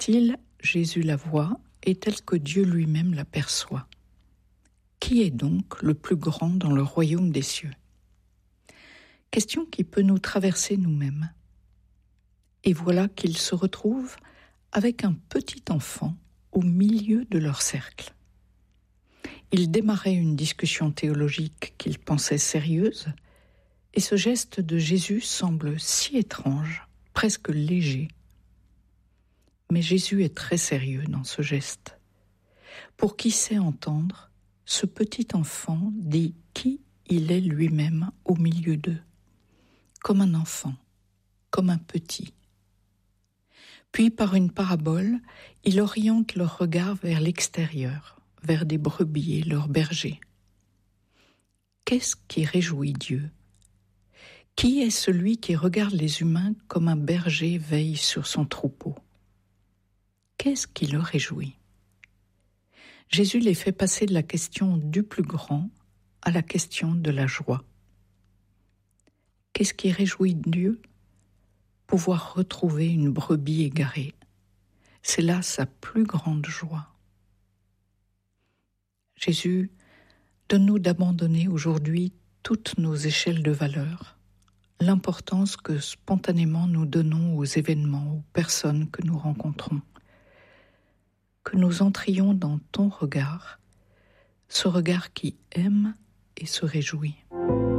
passe-t-il, Jésus la voit, et tel que Dieu lui-même l'aperçoit. Qui est donc le plus grand dans le royaume des cieux ? Question qui peut nous traverser nous-mêmes. Et voilà qu'ils se retrouvent avec un petit enfant au milieu de leur cercle. Ils démarraient une discussion théologique qu'ils pensaient sérieuse, et ce geste de Jésus semble si étrange, presque léger. Mais Jésus est très sérieux dans ce geste. Pour qui sait entendre, ce petit enfant dit qui il est lui-même au milieu d'eux, comme un enfant, comme un petit. Puis par une parabole, il oriente leur regard vers l'extérieur, vers des brebis et leurs bergers. Qu'est-ce qui réjouit Dieu ? Qui est celui qui regarde les humains comme un berger veille sur son troupeau ? Qu'est-ce qui le réjouit ? Jésus les fait passer de la question du plus grand à la question de la joie. Qu'est-ce qui réjouit Dieu ? Pouvoir retrouver une brebis égarée. C'est là sa plus grande joie. Jésus, donne-nous d'abandonner aujourd'hui toutes nos échelles de valeur, l'importance que spontanément nous donnons aux événements, aux personnes que nous rencontrons. Que nous entrions dans ton regard, ce regard qui aime et se réjouit.